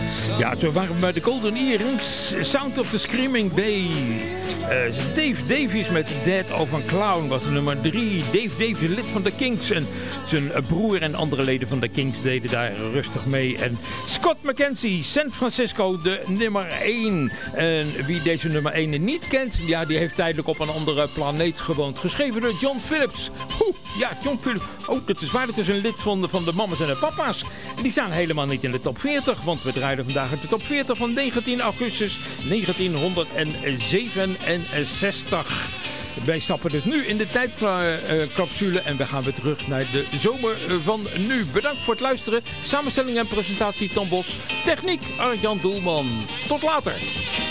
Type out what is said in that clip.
Ja, zo waren we bij de Golden Earrings. Sound of the Screaming Day. Dave Davies met Dead of a Clown was nummer 3. Dave Davies, lid van de Kinks. En zijn broer en andere leden van de Kinks deden daar rustig mee. En Scott McKenzie, San Francisco, de nummer 1. En wie deze nummer 1 niet kent, ja, die heeft tijdelijk op een andere planeet gewoond. Geschreven door John Phillips. Ja, John Phillips. Oh, dat is waar. Het is een lid van de Mamas en de Papa's. En die staan helemaal niet in de top 40, want we draaien vandaag de top 40 van 19 augustus 1967. Wij stappen dus nu in de tijdcapsule en we gaan weer terug naar de zomer van nu. Bedankt voor het luisteren. Samenstelling en presentatie Tom Bos. Techniek Arjan Doelman. Tot later.